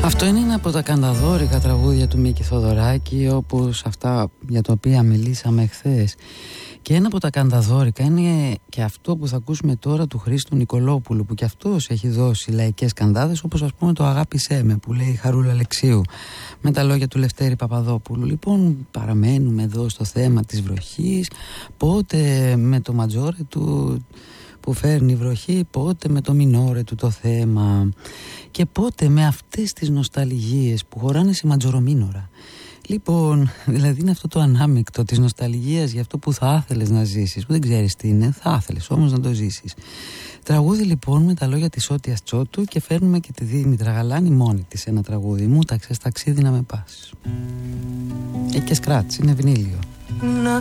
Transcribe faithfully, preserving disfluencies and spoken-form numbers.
Αυτό είναι ένα από τα κανταδόρικα τραγούδια του Μίκη Θοδωράκη, όπως αυτά για τα οποία μιλήσαμε χθες. Και ένα από τα κανταδόρικα είναι και αυτό που θα ακούσουμε τώρα του Χρήστου Νικολόπουλου, που και αυτός έχει δώσει λαϊκές καντάδες, όπως ας πούμε το «Αγάπησέ με» που λέει η Χαρούλα Αλεξίου, με τα λόγια του Λευτέρη Παπαδόπουλου. Λοιπόν, παραμένουμε εδώ στο θέμα της βροχής, πότε με το ματζόρε του που φέρνει βροχή, πότε με το μινόρε του το θέμα, και πότε με αυτές τις νοσταλγίες που χωράνε σε ματζορομίνορα. Λοιπόν, δηλαδή είναι αυτό το ανάμεικτο της νοσταλγίας για αυτό που θα ήθελες να ζήσεις, που δεν ξέρεις τι είναι, θα ήθελες όμως να το ζήσεις. Τραγούδι λοιπόν με τα λόγια της Ότιας Τσότου, και φέρνουμε και τη Δήμητρα Γαλάνη μόνη της ένα τραγούδι. Μου ταξες ταξίδι να με πας. Έχει και σκράτς, είναι βινίλιο. Να